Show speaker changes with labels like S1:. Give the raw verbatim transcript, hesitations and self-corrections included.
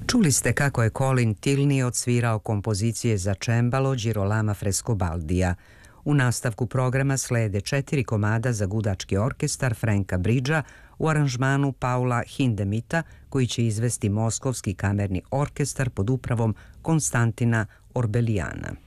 S1: Čuli ste kako je Colin Tilney odsvirao kompozicije za čembalo Girolama Frescobaldija. U nastavku programa slede četiri komada za gudački orkestar Franka Bridgea u aranžmanu Paula Hindemita, koji će izvesti Moskovski kamerni orkestar pod upravom Konstantina Orbelijana.